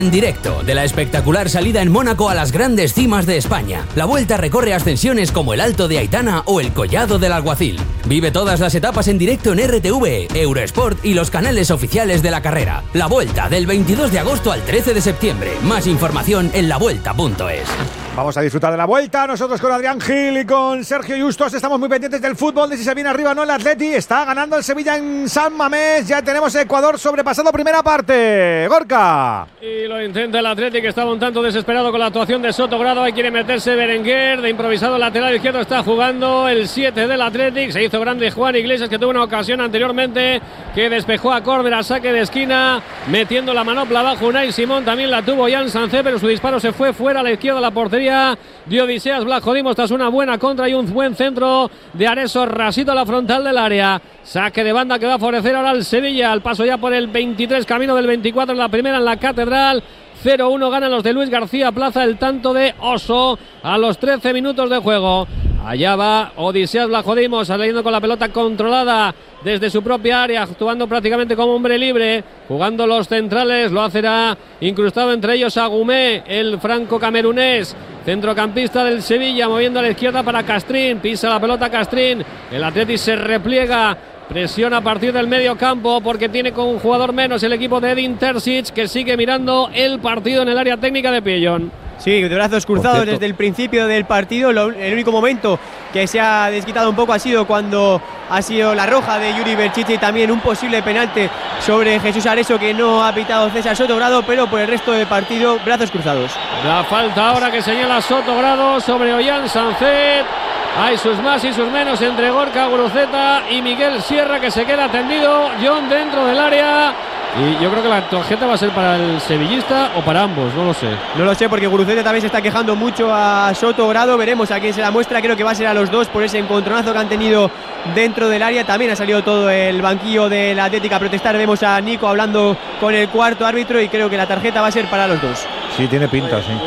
En directo de la espectacular salida en Mónaco a las grandes cimas de España. La Vuelta recorre ascensiones como el Alto de Aitana o el Collado del Alguacil. Vive todas las etapas en directo en RTV, Eurosport y los canales oficiales de la carrera. La Vuelta del 22 de agosto al 13 de septiembre. Más información en lavuelta.es. Vamos a disfrutar de la Vuelta. Nosotros con Adrián Gil y con Sergio Justos estamos muy pendientes del fútbol, de si se viene arriba o no el Atleti. Está ganando el Sevilla en San Mamés. Ya tenemos Ecuador sobrepasado primera parte. Gorka. Y lo intenta el Atleti, que estaba un tanto desesperado con la actuación de Sotogrado. Ahí quiere meterse Berenguer, de improvisado lateral izquierdo está jugando el 7 del Athletic. Se hizo grande Juan Iglesias, que tuvo una ocasión anteriormente que despejó a córner a saque de esquina, metiendo la manopla abajo Unai Simón. También la tuvo Jan Sancé, pero su disparo se fue fuera a la izquierda de la portería de Odiseas Vlachodimos tras una buena contra y un buen centro de Areso rasito a la frontal del área. Saque de banda que va a favorecer ahora al Sevilla, al paso ya por el 23, camino del 24 en la primera en la Catedral. 0-1 ganan los de Luis García Plaza, el tanto de Oso a los 13 minutos de juego. Allá va Odiseas Vlachodimos saliendo con la pelota controlada desde su propia área, actuando prácticamente como hombre libre, jugando los centrales, lo hacerá incrustado entre ellos Agumé, el franco-camerunés, centrocampista del Sevilla, moviendo a la izquierda para Castrín, pisa la pelota Castrín, el Atleti se repliega, presiona a partir del medio campo porque tiene con un jugador menos el equipo de Edin Terzic, que sigue mirando el partido en el área técnica de Pellón. Sí, de brazos cruzados desde el principio del partido. El único momento que se ha desquitado un poco ha sido cuando ha sido la roja de Yuri Berchiche y también un posible penalti sobre Jesús Areso, que no ha pitado César Sotogrado, pero por el resto del partido, brazos cruzados. La falta ahora que señala Sotogrado sobre Ollán Sancet. Hay sus más y sus menos entre Gorka Guruceta y Miguel Sierra, que se queda tendido. John dentro del área. Y yo creo que la tarjeta va a ser para el sevillista o para ambos, no lo sé. No lo sé, porque Guruceta también se está quejando mucho a Sotogrado. Veremos a quién se la muestra. Creo que va a ser a los dos por ese encontronazo que han tenido dentro del área. También ha salido todo el banquillo de la Atlética a protestar. Vemos a Nico hablando con el cuarto árbitro y creo que la tarjeta va a ser para los dos. Sí, tiene pinta, sí.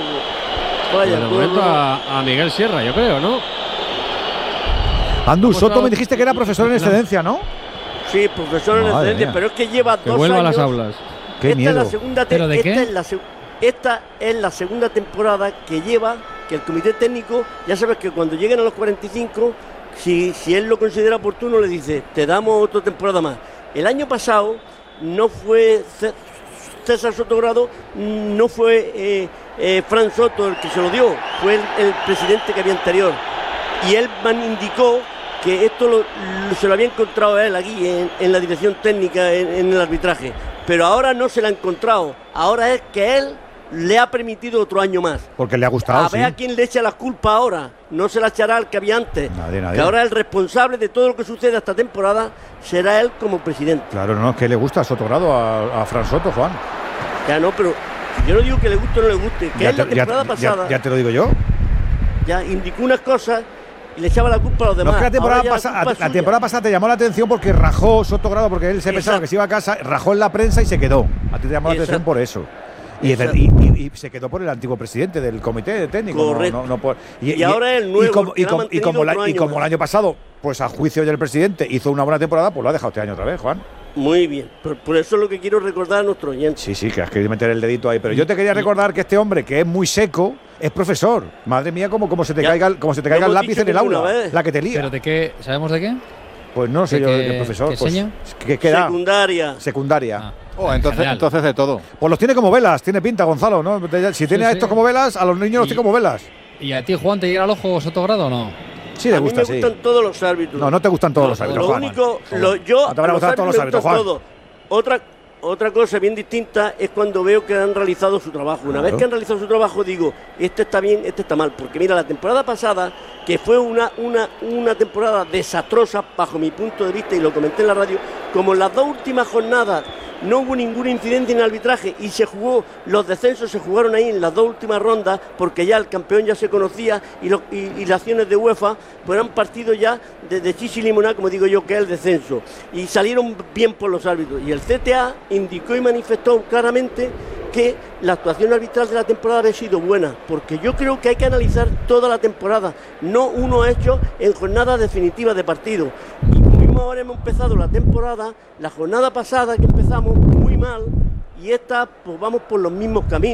Vaya, de momento a Miguel Sierra, yo creo, ¿no? Andu, Soto me dijiste que era profesor en excedencia, ¿no? Sí, profesor en excedencia, pero es que lleva 2 años. Vuelva a las aulas. Qué miedo. Es la segunda ¿Pero de qué? Esta es la segunda temporada que lleva, que el comité técnico, ya sabes que cuando lleguen a los 45, si él lo considera oportuno, le dice, te damos otra temporada más. El año pasado no fue César Sotogrado, no fue Fran Soto el que se lo dio, fue el presidente que había anterior. Y él indicó que esto se lo había encontrado a él aquí en la dirección técnica, en el arbitraje, pero ahora no se lo ha encontrado, ahora es que él le ha permitido otro año más. Porque le ha gustado, a ver a quién le echa las culpas ahora, no se la echará al que había antes, nadie. Que ahora el responsable de todo lo que sucede esta temporada será él como presidente. Claro, no, es que le gusta a Sotogrado, a Fran Soto, Juan. Ya no, pero yo no digo que le guste o no le guste, que es la temporada pasada. Ya te lo digo yo. Ya indicó unas cosas y le echaba la culpa a los demás. No, es que la temporada pasada te llamó la atención porque rajó Sotogrado, porque él se pensaba que se iba a casa, rajó en la prensa y se quedó. A ti te llamó la atención por eso. Y se quedó por el antiguo presidente del comité técnico. Correcto. Y ahora el nuevo. Y como el año pasado, pues a juicio del presidente hizo una buena temporada, pues lo ha dejado este año otra vez, Juan. Muy bien, por eso es lo que quiero recordar a nuestros oyentes. Sí, que has querido meter el dedito ahí. Pero yo te quería recordar que este hombre, que es muy seco, es profesor. Madre mía, como se te caiga el lápiz en el aula, la que te lía. ¿Pero de qué? ¿Sabemos de qué? Pues no sé yo de qué profesor. ¿Qué pues, enseña? ¿Qué da? Secundaria. Entonces de todo. Pues los tiene como velas, tiene pinta, Gonzalo, ¿no? Si tiene a estos como velas, a los niños los tiene como velas. ¿Y a ti, Juan, te llega al ojo Sotogrado o no? Sí, le gusta, a mí me gustan todos los árbitros. No te gustan todos los árbitros, Juan. Lo único, yo no te van a gustar todos los árbitros, Juan. Otra cosa bien distinta es cuando veo que han realizado su trabajo. Una vez que han realizado su trabajo, digo, este está bien, este está mal. Porque mira, la temporada pasada, que fue una temporada desastrosa bajo mi punto de vista, y lo comenté en la radio, como en las 2 últimas jornadas no hubo ningún incidente en el arbitraje y se jugó, los descensos se jugaron ahí en las 2 últimas rondas, porque ya el campeón ya se conocía y las acciones de UEFA pues eran partidos ya de chis y limonada, como digo yo, que es el descenso, y salieron bien por los árbitros, y el CTA indicó y manifestó claramente que la actuación arbitral de la temporada había sido buena, porque yo creo que hay que analizar toda la temporada, no uno hecho en jornadas definitivas de partido. Y ahora hemos empezado la temporada, la jornada pasada que empezamos muy mal, y esta pues vamos por los mismos caminos.